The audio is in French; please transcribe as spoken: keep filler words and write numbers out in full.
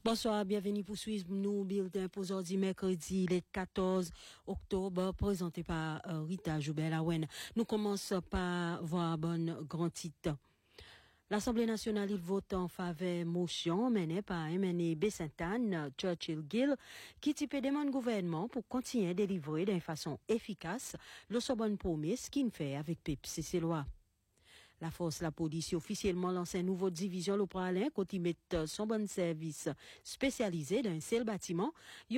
Bonsoir, bienvenue pour suivre nous bulletin pour aujourd'hui mercredi le quatorze octobre présenté par euh, Rita Joubert-Lawen. Nous commençons par voir bon grand titre. L'Assemblée nationale il vote en faveur motion menée par M N E Bessintan Churchill Gill qui type demande gouvernement pour continuer à délivrer d'une façon efficace le so bonne promesse qu'il fait avec Pepsi c'est loi. La force, la police officiellement lancé une nouvelle division le Pralin, côté met son bon service spécialisé dans un seul bâtiment.